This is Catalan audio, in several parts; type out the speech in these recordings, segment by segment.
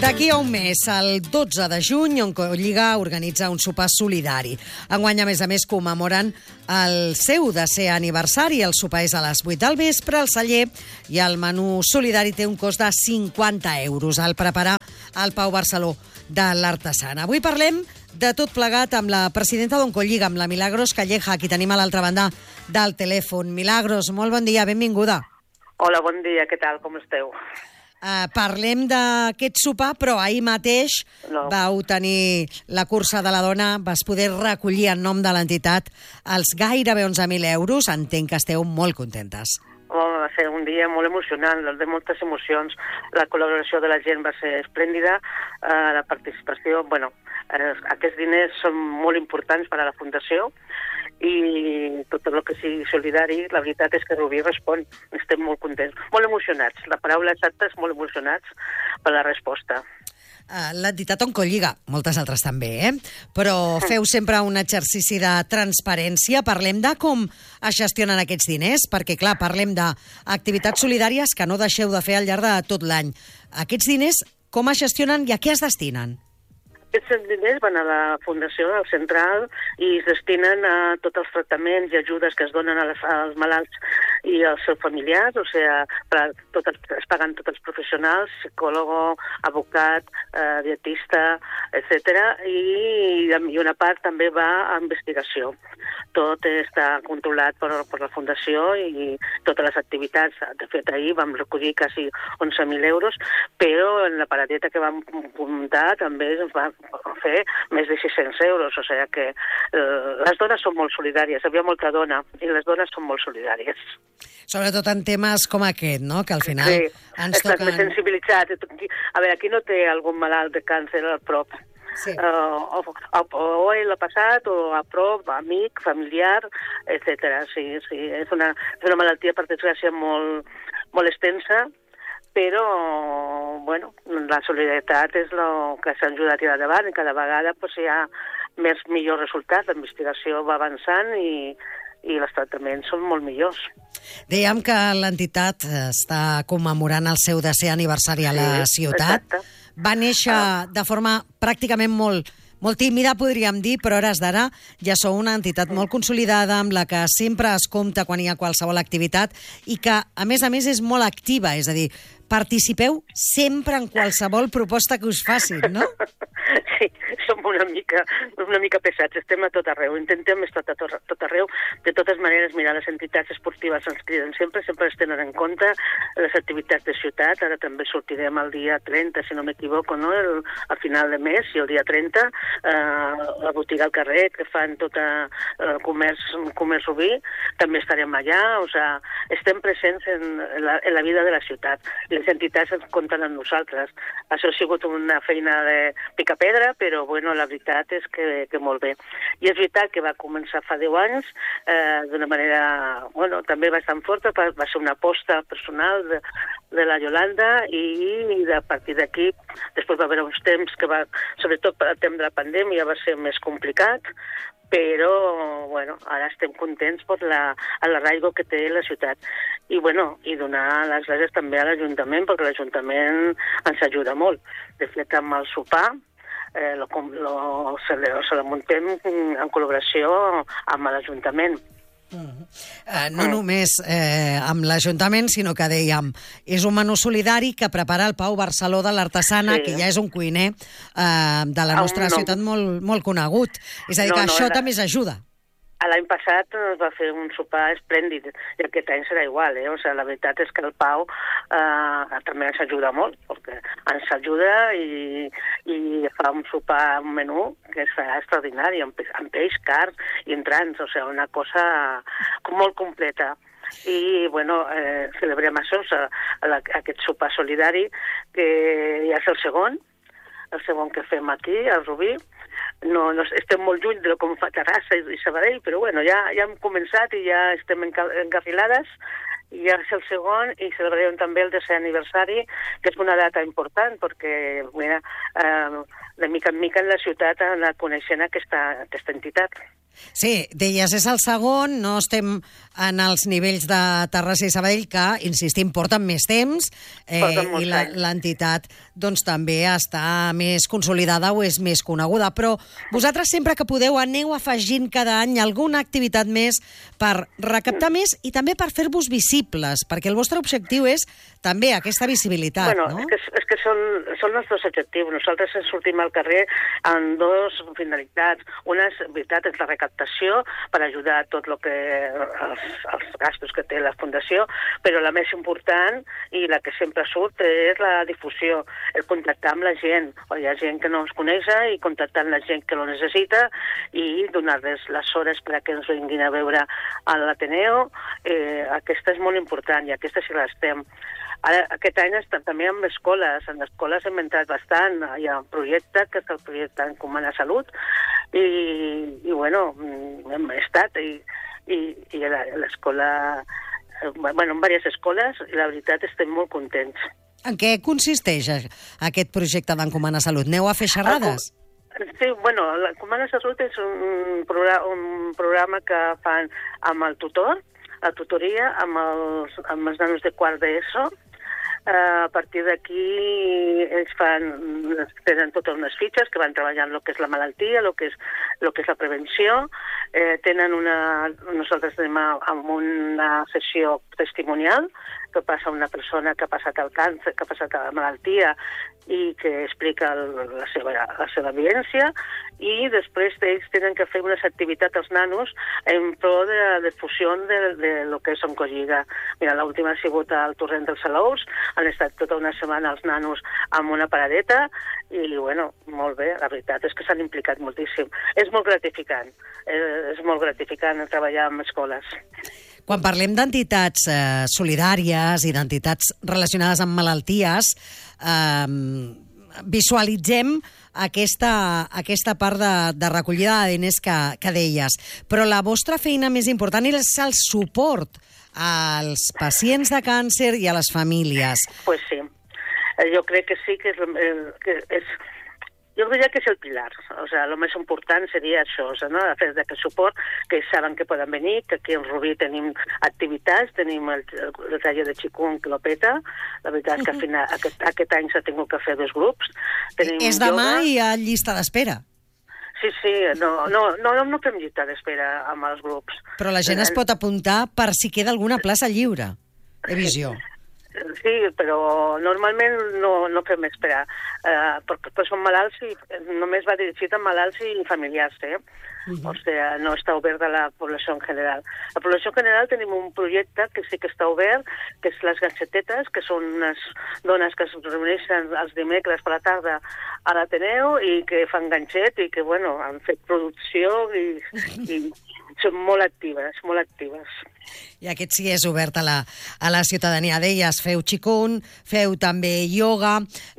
D'aquí a un mes, el 12 de juny, Oncolliga organitza un sopar solidari. Enguany, a més, commemoren el seu 10è aniversari. El sopar és a les 8 del vespre al celler i el menú solidari té un cost de 50 euros. El prepara el Pau Barceló de l'Artesana. Avui parlem de tot plegat amb la presidenta d'Oncolliga, amb la Milagros Calleja, qui tenim a l'altra banda del telèfon. Milagros, molt bon dia, benvinguda. Hola, bon dia, què tal, com esteu? Parlem d'aquest sopar, però ahir mateix vau tenir la cursa de la dona, vas poder recollir en nom de l'entitat els gairebé 11.000 euros. Entenc que esteu molt contentes. Va ser un dia molt emocionant, de moltes emocions. La col·laboració de la gent va ser esplèndida, la participació, aquests diners són molt importants per a la Fundació i tot el que sigui solidari, la veritat és que Rubí respon. Estem molt contents, molt emocionats. La paraula exacta és molt emocionats per la resposta. L'entitat Oncolliga, moltes altres també, però feu sempre un exercici de transparència. Parlem de com es gestionen aquests diners, perquè, clar, parlem d'activitats solidàries que no deixeu de fer al llarg de tot l'any. Aquests diners, com es gestionen i a què es destinen? Aquests diners van a la Fundació, al Central, i es destinen a tots els tractaments i ajudes que es donen als malalts i als seus familiars, o sigui, es paguen tots els professionals, psicòleg, advocat, dietista, etc. I una part també va a investigació. Tot està controlat per la Fundació i totes les activitats. De fet, ahir vam recollir quasi 11.000 euros, però en la paradeta que vam muntar també es va fer més de 600 euros, o sigui que les dones són molt solidàries, hi havia molta dona i les dones són molt solidàries. Sobretot en temes com aquest, no?, que al final ens toquen... Estàs més sensibilitzat. A veure, aquí no té algun malalt de càncer a prop. Sí. O l'ha passat, o a prop, amic, familiar, etc. Sí, és una malaltia, per desgràcia, molt extensa, però, la solidaritat és el que s'ha ajudat a tirar endavant i cada vegada hi ha millors resultats. La investigació va avançant i els tractaments són molt millors. Dèiem que l'entitat està commemorant el seu 10è aniversari a la ciutat. Exacte. Va néixer de forma pràcticament molt tímida, podríem dir, però a hores d'ara ja sou una entitat molt consolidada amb la que sempre es compta quan hi ha qualsevol activitat i que, a més, és molt activa, és a dir, participeu sempre en qualsevol proposta que us facin, no? Sí, som una mica pesats, estem a tot arreu, intentem estar a tot arreu. De totes maneres, mira, les entitats esportives ens criden sempre es tenen en compte, les activitats de ciutat. Ara també sortirem el dia 30, si no m'equivoco, no? Al final de mes, i el dia 30, la botiga al carrer, que fan tot el comerç Rubí, també estarem allà, o sigui, estem presents en la vida de la ciutat. Les entitats ens compten amb nosaltres. Això ha sigut una feina de picapedra, però la veritat és que molt bé. I és veritat que va començar fa 10 anys d'una manera, també bastant forta, va ser una aposta personal de la Yolanda i a partir d'aquí, després va haver uns temps que sobretot per al temps de la pandèmia, va ser més complicat, però, ara estem contents per l'arraigo que té la ciutat. I donar les gràcies també a l'Ajuntament, perquè l'Ajuntament ens ajuda molt. De fet, amb el sopar, se la muntem en col·laboració amb l'Ajuntament. No només amb l'Ajuntament, sinó que dèiem, és un menú solidari que prepara el Pau Barceló de l'Artesana, que ja és un cuiner de la nostra ciutat molt conegut. És a dir, que això també ajuda. L'any passat es va fer un sopar esplèndid i aquest any serà igual. O sigui, la veritat és que el Pau també ens ajuda molt, perquè ens ajuda i fa un sopar, un menú que serà extraordinari, amb peix, carn i entrants, o sigui, una cosa molt completa. I, celebrem això, aquest sopar solidari, que ja és el segon que fem aquí, al Rubí. No estem molt lluny de com fa Terrassa i Sabadell, però ja hem començat i ja estem encarrilades, i ja és el segon, i celebrarem també el 10è aniversari, que és una data important, perquè de mica en mica en la ciutat ha anat coneixent aquesta entitat. Sí, deies, és el segon, no estem en els nivells de Terrassa i Sabadell, que, insistim, porten més temps, i l'entitat doncs, també està més consolidada o és més coneguda. Però vosaltres, sempre que podeu, aneu afegint cada any alguna activitat més per recaptar més i també per fer-vos visibles, perquè el vostre objectiu és també aquesta visibilitat, no? És que són els dos objectius. Nosaltres sortim al carrer amb dues finalitats. Una és, veritat, és la recaptació per ajudar tot el que els gastos que té la Fundació, però la més important i la que sempre surt és la difusió, el contactar amb la gent. Hi ha gent que no ens coneix i contactar amb la gent que lo necessita i donar-les les hores perquè ens vinguin a veure a l'Ateneo. Aquesta és molt important i aquesta sí l'estem. Ara, aquest any també amb escoles. En escoles hem entrat bastant. Hi ha un projecte, que és el projecte Encomana Salut, i bueno, hem estat i l'escola, bueno, en diverses escoles, i la veritat estem molt contents. En què consisteix aquest projecte d'Encomana Salut? Aneu a fer xerrades? Sí, bueno, l'Encomana Salut és un programa que fan amb el tutor, la tutoria, amb els nanos de quart d'ESO. A partir d'aquí ells tenen totes unes fitxes que van treballant el que és la malaltia, el que és la prevenció. Nosaltres tenim amb una sessió testimonial que passa una persona que ha passat el càncer, que ha passat la malaltia i que explica la seva vivència, i després ells tenen que fer unes activitats als nanos en pro de la difusió de lo que és Oncolliga. Mira, l'última ha sigut al Torrent dels Salous, han estat tota una setmana els nanos amb una paradeta i, bueno, molt bé, la veritat és que s'han implicat moltíssim. És molt gratificant treballar amb escoles. Quan parlem d'entitats solidàries i d'entitats relacionades amb malalties, visualitzem aquesta part de recollida de diners que deies. Però la vostra feina més important és el suport als pacients de càncer i a les famílies. Pues sí. Jo crec que sí, que és jo diria que és el pilar. O sigui, el més important seria això, no? Fer aquest suport, que saben que poden venir, que aquí al Rubí tenim activitats, tenim el taller de Qigong que lo peta. La veritat és que al final aquest any s'ha tingut que fer 2 grups. És demà i hi ha llista d'espera. Sí, no fem llista d'espera amb els grups. Però la gent es pot apuntar per si queda alguna plaça lliure. De visió. Sí, però normalment no fem esperar, perquè són malalts i només va dirigit a malalts i familiars, O sigui, no està obert a la població en general. La població en general tenim un projecte que sí que està obert, que és les ganxetetes, que són unes dones que es reuneixen els dimecres per la tarda a l'Ateneu i que fan ganxet i que, bueno, han fet producció i són molt actives, molt actives. I aquest sí és obert a la ciutadania. Deies, feu Qigong, feu també ioga.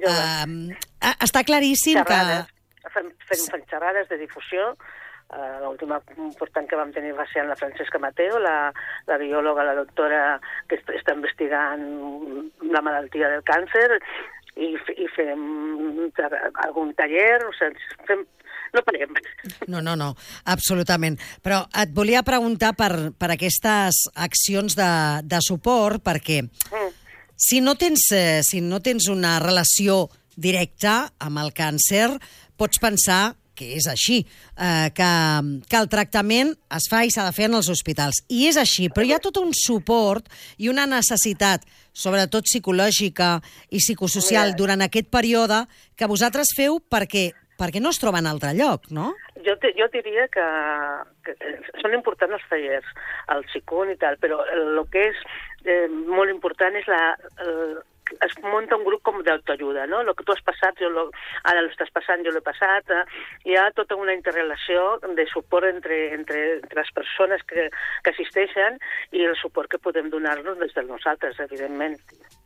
Està claríssim xerrades. Fem xerrades de difusió. L'última important que vam tenir va ser amb la Francesca Mateo, la biòloga, la doctora que està investigant la malaltia del càncer, i fem algun taller, o sigui, no parem. No, absolutament. Però et volia preguntar per aquestes accions de suport, perquè si no tens una relació directa amb el càncer, pots pensar que és així, que el tractament es fa i s'ha de fer en els hospitals. I és així, però hi ha tot un suport i una necessitat, sobretot psicològica i psicosocial, durant aquest període que vosaltres feu perquè no es troba en altre lloc, no? Jo diria que són importants els tallers, el Qigong i tal, però el que és molt important és es munta un grup com d'autoajuda, no? El que tu has passat, ara l'estàs passant, jo l'he passat. Hi ha tota una interrelació de suport entre les persones que assisteixen i el suport que podem donar-nos des de nosaltres, evidentment.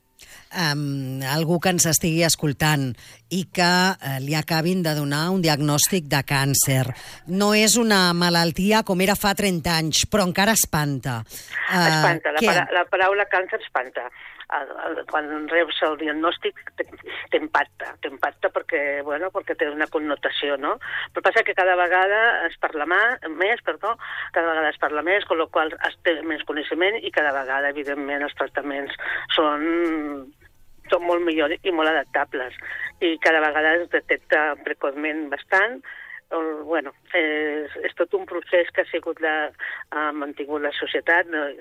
Algú que ens estigui escoltant i que li acabin de donar un diagnòstic de càncer. No és una malaltia com era fa 30 anys, però encara espanta. Espanta, la paraula càncer espanta. Quan reps el diagnòstic t'impacta perquè, bueno, bueno, perquè té una connotació, no? Però passa que cada vegada es parla més, cada vegada es parla més, amb la qual cosa es té més coneixement i cada vegada, evidentment, els tractaments són molt millors i molt adaptables. I cada vegada es detecta precoçment bastant. Bueno, és tot un procés que ha mantingut la societat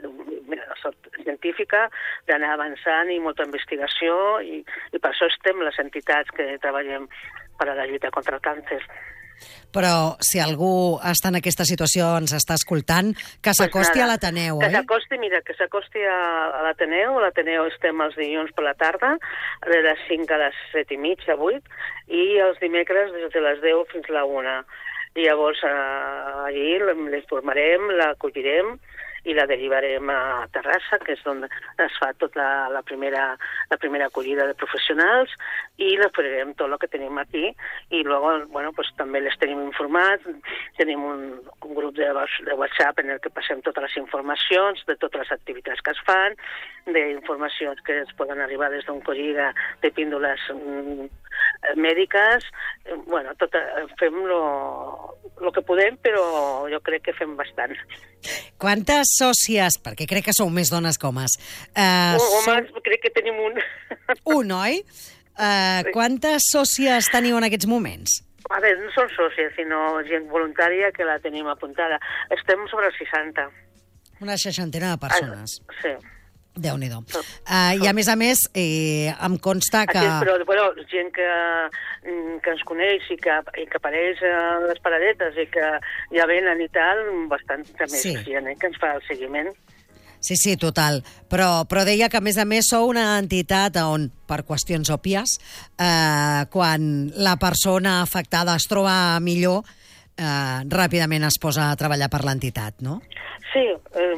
científica d'anar avançant i molta investigació i per això estem les entitats que treballem per a la lluita contra el càncer. Però si algú està en aquesta situació, ens està escoltant, que s'acosti a l'Ateneu, que s'acosti a l'Ateneu. A l'Ateneu estem els dilluns per la tarda, de les 5 a les 7:30, 8, i els dimecres des de les 10 fins a la 1. I llavors allí l'informarem, l'acollirem i la derivarem a Terrassa, que és on es fa tota la primera acollida de professionals, i l'explicarem tot el que tenim aquí, i després, bueno, pues, també les tenim informats, tenim un grup de WhatsApp en el que passem totes les informacions de totes les activitats que es fan, d'informacions que es poden arribar des d'Oncolliga, de píndoles mèdiques, bueno, fem el que podem, però jo crec que fem bastant. Quantes sòcies, perquè crec que sou més dones que homes... Homes, crec que tenim un. Un, oi? Quantes sòcies teniu en aquests moments? A veure, no són sòcies, sinó gent voluntària que la tenim apuntada. Estem sobre els 60. Una 60 de persones. Sí. Déu-n'hi-do. I a més, em consta que... Però, bueno, gent que ens coneix i que apareix a les paradetes i que ja venen i tal, bastant més gent que ens fa el seguiment. Sí, total. Però deia que, a més, sou una entitat on, per qüestions òbvies, quan la persona afectada es troba millor, ràpidament es posa a treballar per l'entitat, no? Sí,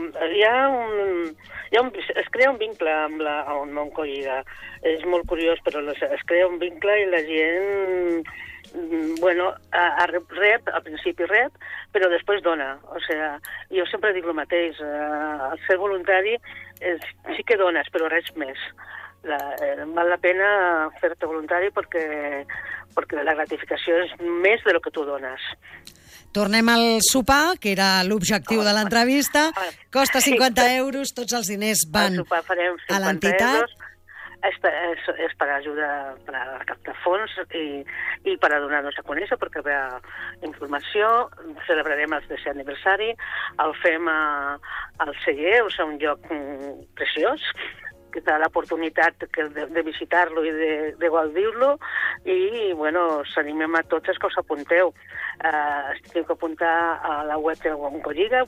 es crea un vincle amb l'Oncolliga. És molt curiós, però es crea un vincle i la gent, bueno, rep, al principi rep, però després dona. O sigui, jo sempre dic el mateix, el ser voluntari sí que dones, però res més. Val la pena fer-te voluntari perquè la gratificació és més de lo que tu dones. Tornem al sopar, que era l'objectiu de l'entrevista. Costa 50 euros, tots els diners van a l'entitat. És per ajuda per a recaptar fons i per a donar-nos a conèixer, perquè hi ha informació. Celebrarem el 10è aniversari, el fem al celler, o sigui, un lloc preciós, que té l'oportunitat de visitar-lo i de gaudir-lo, i, bueno, s'animem a tots els que us apunteu. Teniu que apuntar a la web d'Oncolliga,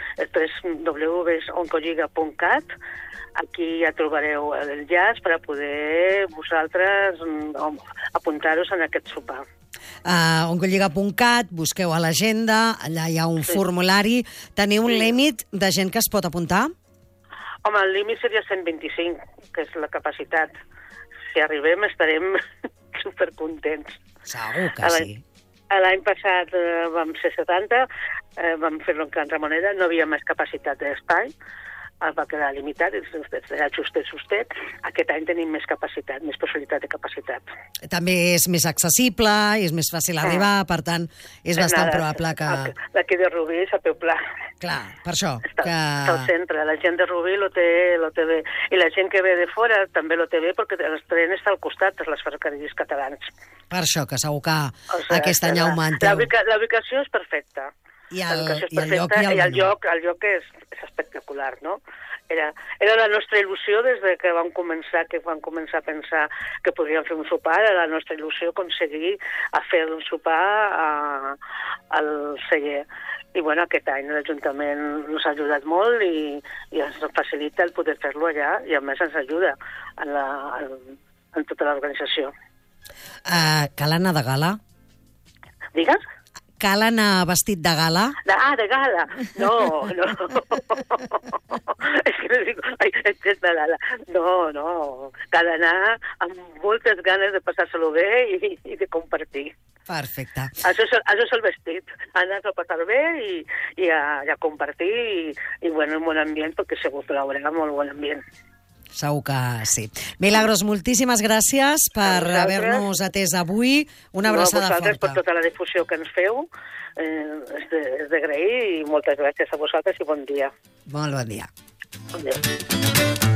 www.oncolliga.cat. Aquí ja trobareu l'enllaç per a poder vosaltres apuntar-vos en aquest sopar. Oncolliga.cat, busqueu a l'agenda, allà hi ha un formulari. Teniu un límit de gent que es pot apuntar? Home, el límit seria 125, que és la capacitat. Si arribem estarem supercontents. Segur que sí. L'any passat vam ser 70, vam fer-lo en Can Ramoneda, no havia més capacitat d'espai, va quedar limitat, era justet. Aquest any tenim més capacitat, més possibilitat de capacitat. També és més accessible, és més fàcil arribar, per tant, és bastant probable que... D'aquí de Rubí és a peu pla. Clar, per això. Està al centre, la gent de Rubí lo té bé. I la gent que ve de fora també lo té bé, perquè el tren està al costat de les ferrocarrils catalans. Per això, que segur que aquest any augmenteu. La ubicació és perfecta. I el lloc és espectacular, no? Era la nostra il·lusió des de que vam començar a pensar que podríem fer un sopar, era la nostra il·lusió aconseguir fer un sopar al celler. I, bueno, aquest any l'Ajuntament ens ha ajudat molt i ens facilita el poder fer-lo allà, i a més ens ajuda en tota l'organització. Cal anar de gala? Digues? Cal anar vestit de gala? De gala? No. És que no dic... és de gala. No. Cal anar amb moltes ganes de passar-se-lo bé i de compartir. Perfecte. Això és el vestit. Anar a passar bé i a compartir i, bueno, un bon ambient, perquè segur que hi haurà molt bon ambient. segur que sí. Milagros, moltíssimes gràcies per haver-nos atès avui. Una abraçada forta. A vosaltres per tota la difusió que ens feu, és d'agrair, i moltes gràcies a vosaltres i bon dia. Molt bon dia. Bon dia.